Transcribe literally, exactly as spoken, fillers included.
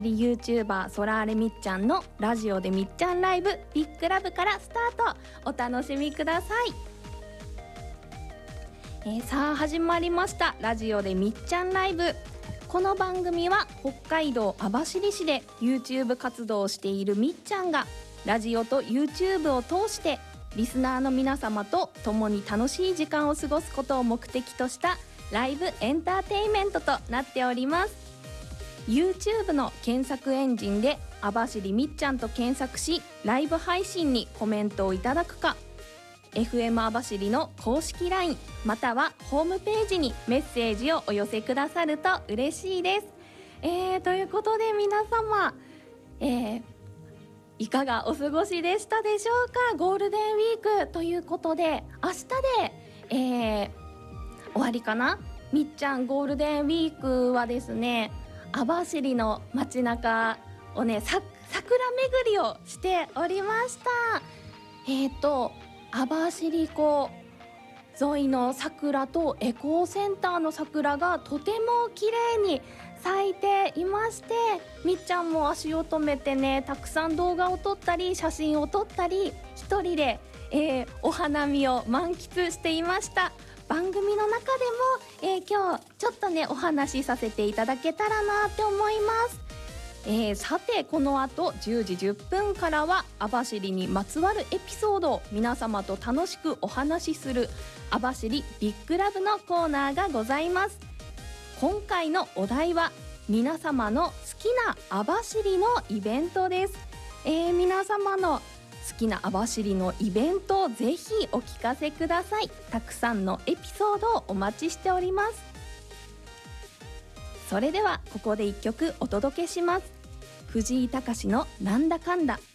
YouTuber ソラーレみっちゃんのラジオでみっちゃんライブビッグラブからスタート。お楽しみください。えー、さあ始まりましたラジオでみっちゃんライブ。この番組は北海道網走市で YouTube 活動をしているみっちゃんがラジオと YouTube を通してリスナーの皆様と共に楽しい時間を過ごすことを目的としたライブエンターテインメントとなっております。YouTube の検索エンジンで網走みっちゃんと検索し、ライブ配信にコメントをいただくか、 エフエム 網走の公式 ライン またはホームページにメッセージをお寄せくださると嬉しいです。えー、ということで皆様、えー、いかがお過ごしでしたでしょうか。ゴールデンウィークということで明日で、えー、終わりかな。みっちゃんゴールデンウィークはですね、網走の街中をね、さ桜巡りをしておりました。えーと網走湖沿いの桜とエコーセンターの桜がとても綺麗に咲いていまして、みっちゃんも足を止めてね、たくさん動画を撮ったり写真を撮ったり一人で、えー、お花見を満喫していました。番組の中でも、えー、今日ちょっとねお話しさせていただけたらなって思います。えー、さてこの後じゅうじじゅっぷんからは網走にまつわるエピソードを皆様と楽しくお話しする網走ビッグラブのコーナーがございます。今回のお題は皆様の好きな網走のイベントです。えー、皆様の好きな網走のイベントをぜひお聞かせください。たくさんのエピソードをお待ちしております。それではここでいっきょくお届けします。藤井隆のなんだかんだ。